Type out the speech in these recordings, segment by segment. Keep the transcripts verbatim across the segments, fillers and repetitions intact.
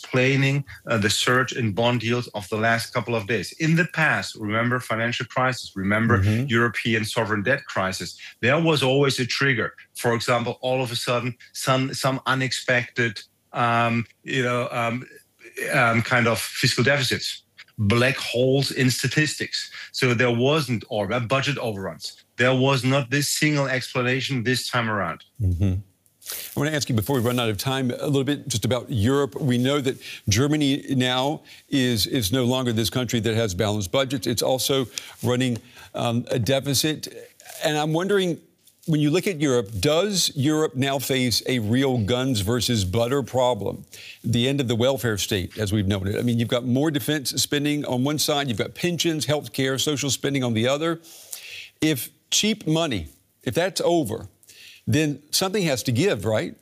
explaining uh, the surge in bond yields of the last couple of days. In the past, remember financial crisis, remember mm-hmm. European sovereign debt crisis, there was always a trigger. For example, all of a sudden, some, some unexpected, um, you know, um, um, kind of fiscal deficits, black holes in statistics. So there wasn't, or budget overruns. There was not this single explanation this time around. Mm-hmm. I want to ask you, before we run out of time, a little bit just about Europe. We know that Germany now is, is no longer this country that has balanced budgets. It's also running um, a deficit. And I'm wondering, when you look at Europe, does Europe now face a real guns versus butter problem? The end of the welfare state, as we've known it. I mean, you've got more defense spending on one side, you've got pensions, health care, social spending on the other. If cheap money, if that's over, then something has to give, right?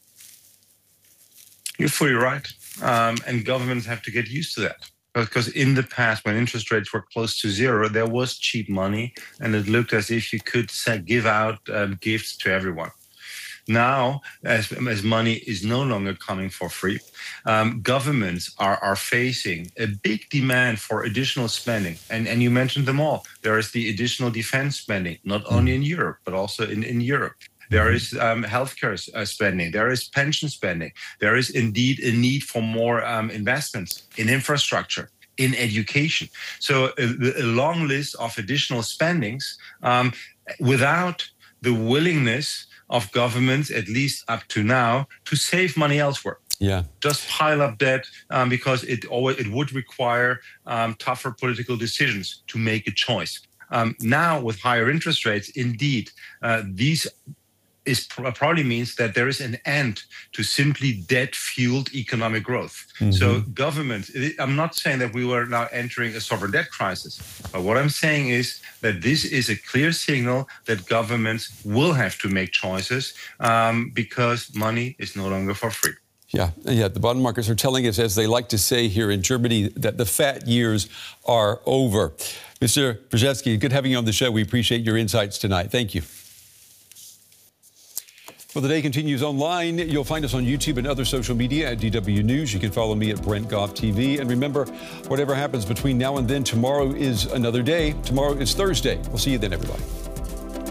You're fully right. Um, and governments have to get used to that. Because in the past, when interest rates were close to zero, there was cheap money, and it looked as if you could say, give out um, gifts to everyone. Now, as, as money is no longer coming for free, um, governments are, are facing a big demand for additional spending. And, and you mentioned them all. There is the additional defense spending, not only in Europe, but also in, in Europe. There is um, healthcare uh, spending. There is pension spending. There is indeed a need for more um, investments in infrastructure, in education. So a, a long list of additional spendings um, without the willingness of governments, at least up to now, to save money elsewhere. Yeah. Just pile up debt um, because it always it would require um, tougher political decisions to make a choice. Um, now, with higher interest rates, indeed, uh, these is probably means that there is an end to simply debt-fueled economic growth. Mm-hmm. So government, I'm not saying that we were now entering a sovereign debt crisis, but what I'm saying is that this is a clear signal that governments will have to make choices um, because money is no longer for free. Yeah, yeah. The bond markets are telling us, as they like to say here in Germany, that the fat years are over. Mister Brzezinski, good having you on the show. We appreciate your insights tonight. Thank you. Well, the day continues online. You'll find us on YouTube and other social media at D W News. You can follow me at Brent Goff T V. And remember, whatever happens between now and then, tomorrow is another day. Tomorrow is Thursday. We'll see you then, everybody.